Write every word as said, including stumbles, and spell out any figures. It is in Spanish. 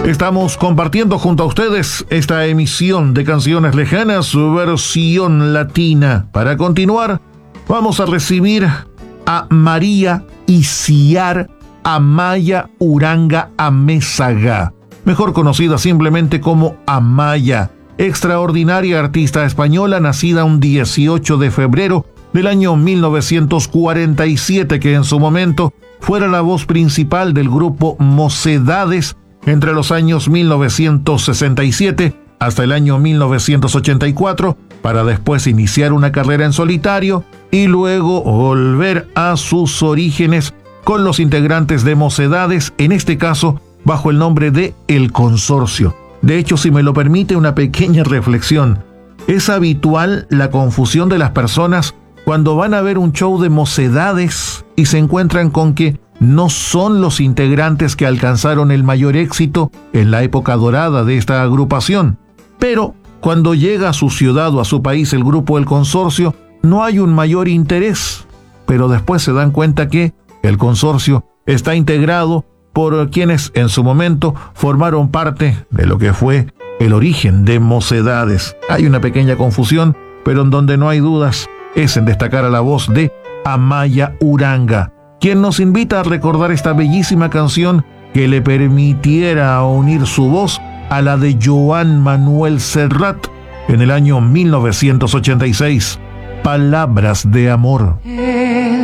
Estamos compartiendo junto a ustedes esta emisión de Canciones Lejanas, su versión latina. Para continuar, vamos a recibir a María Iciar Amaya Uranga Amézaga, mejor conocida simplemente como Amaya, extraordinaria artista española nacida un dieciocho de febrero del año mil novecientos cuarenta y siete, que en su momento fuera la voz principal del grupo Mocedades entre los años mil novecientos sesenta y siete hasta el año mil novecientos ochenta y cuatro, para después iniciar una carrera en solitario y luego volver a sus orígenes con los integrantes de Mocedades, en este caso bajo el nombre de El Consorcio. De hecho, si me lo permite, una pequeña reflexión. Es habitual la confusión de las personas cuando van a ver un show de Mocedades y se encuentran con que no son los integrantes que alcanzaron el mayor éxito en la época dorada de esta agrupación. Pero cuando llega a su ciudad o a su país el grupo El Consorcio, no hay un mayor interés. Pero después se dan cuenta que El Consorcio está integrado por quienes en su momento formaron parte de lo que fue el origen de Mocedades. Hay una pequeña confusión, pero en donde no hay dudas es en destacar a la voz de Amaya Uranga, quien nos invita a recordar esta bellísima canción que le permitiera unir su voz a la de Joan Manuel Serrat en el año mil novecientos ochenta y seis. Palabras de amor.